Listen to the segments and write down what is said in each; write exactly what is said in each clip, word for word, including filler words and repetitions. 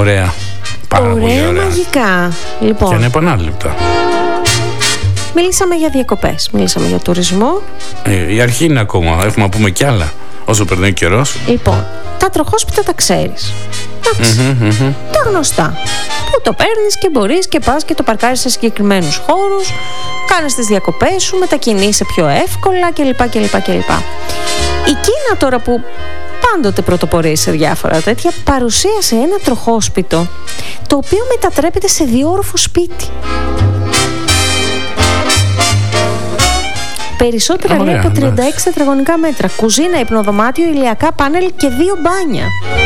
ωραία. Πάρα ωραία, πολύ ωραία. μαγικά. Λοιπόν. Και ανεπανάληπτα. Μιλήσαμε για διακοπές, μιλήσαμε για τουρισμό. Ε, η αρχή είναι ακόμα, έχουμε να πούμε κι άλλα όσο περνάει ο καιρός. Λοιπόν, τα τροχόσπιτα τα ξέρεις. Εντάξει, Mm-hmm, mm-hmm. τα γνωστά. Που το παίρνεις και μπορείς και πας και το παρκάρεις σε συγκεκριμένους χώρους, κάνεις τις διακοπές σου, μετακινείσαι πιο εύκολα κλπ. κλπ, κλπ. Η Κίνα τώρα, που πάντοτε πρωτοπορεί σε διάφορα τέτοια, παρουσίασε ένα τροχόσπιτο το οποίο μετατρέπεται σε διόροφο σπίτι. Περισσότερα Ωραία, λέει από τριάντα έξι εντάξει. τετραγωνικά μέτρα. Κουζίνα, υπνοδωμάτιο, ηλιακά πάνελ και δύο μπάνια.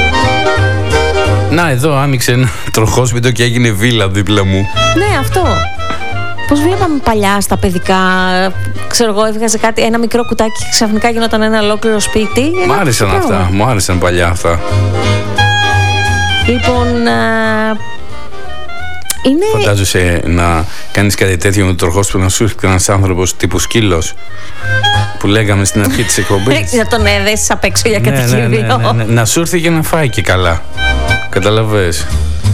Να, εδώ άνοιξε ένα τροχόσπιτο και έγινε βίλα δίπλα μου. Ναι, αυτό. Πώς βλέπαμε παλιά στα παιδικά, ξέρω εγώ, έβγαζε κάτι, ένα μικρό κουτάκι και ξαφνικά γινόταν ένα ολόκληρο σπίτι. Μ' άρεσαν πράγμα. αυτά, μου άρεσαν παλιά αυτά. Λοιπόν, α, είναι... Φαντάζεσαι να κάνεις κάτι τέτοιο με το τροχόσπιτο, να σου έρχεται ένας άνθρωπος τύπου σκύλος που λέγαμε στην αρχή της εκπομπής. Να τον έδεσεις απ' έξω για Ναι, ναι, ναι, κατοικίδιο. ναι, ναι. Να σου έρθει και να φάει και καλά. Καταλαβες.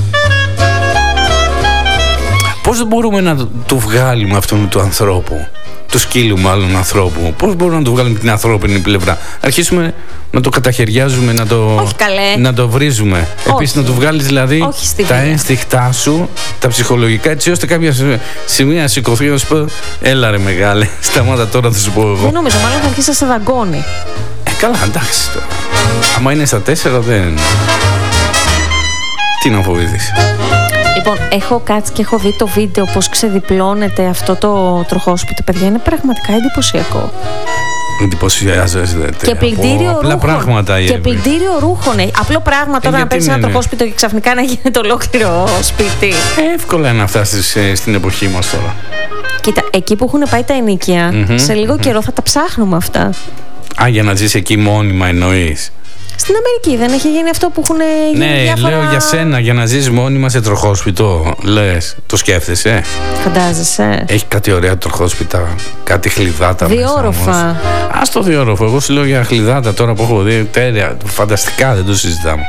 Πώς μπορούμε να το- το βγάλουμε αυτό με του ανθρώπου, του σκύλου μάλλον ανθρώπου, πώς μπορούμε να το βγάλουμε την ανθρώπινη πλευρά? Αρχίσουμε να το καταχαιριάζουμε, να το, Όχι, καλέ. να το βρίζουμε. Επίσης να το βγάλεις δηλαδή Όχι στη τα βία. ένστικτά σου, τα ψυχολογικά, έτσι ώστε κάποια σημεία να σηκωθεί και να σου πω έλα ρε μεγάλε, σταμάτα τώρα, θα σου πω εγώ. Δεν νομίζω, μάλλον θα αρχίσει να σε δαγκώνει. Ε, καλά, εντάξει τώρα. Άμα είναι στα τέσσερα δεν... Τι να φοβηθείς. Λοιπόν, έχω κάτσει και έχω δει το βίντεο πώς ξεδιπλώνεται αυτό το τροχόσπιτο, παιδιά, είναι πραγματικά εντυπωσιακό. Εντυπωσιάζεσαι. Και πλυντήριο Απλά ρούχων. πράγματα. Και πλυντήριο ρούχων. ε. Απλό πράγμα τώρα Ε, να παίρνει γιατί ένα ναι, ναι. τροχόσπιτο και ξαφνικά να γίνεται ολόκληρο σπίτι. Εύκολα είναι να φτάσεις ε, στην εποχή μας τώρα. Κοίτα, εκεί που έχουν πάει τα ενοίκια, Μμμ, σε λίγο μμμ. καιρό θα τα ψάχνουμε αυτά. Α, για να ζεις εκεί μόνιμα εννοείς. Στην Αμερική δεν έχει γίνει αυτό που έχουν γίνει Ναι, διάφορα... λέω για σένα, για να ζεις μόνιμα σε τροχόσπιτο. Λες, το σκέφτεσαι. Φαντάζεσαι. Έχει κάτι ωραία τροχόσπιτα, κάτι χλιδάτα. Διόροφα. Ας το διόροφο. Εγώ σου λέω για χλιδάτα τώρα που έχω δει. Τέλεια, φανταστικά, δεν το συζητάμε.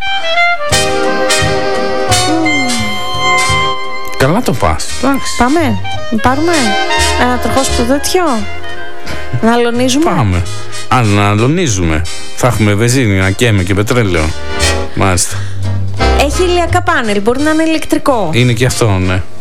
Καλά το πας. Εντάξει. Πάμε, πάρουμε ένα τροχόσπιτο τέτοιο. Να αλωνίζουμε. Πάμε. Αν να αλωνίζουμε, θα έχουμε βενζίνη, να καίμε και πετρέλαιο. Μάλιστα. Έχει ηλιακά πάνελ, μπορεί να είναι ηλεκτρικό. Είναι και αυτό, ναι.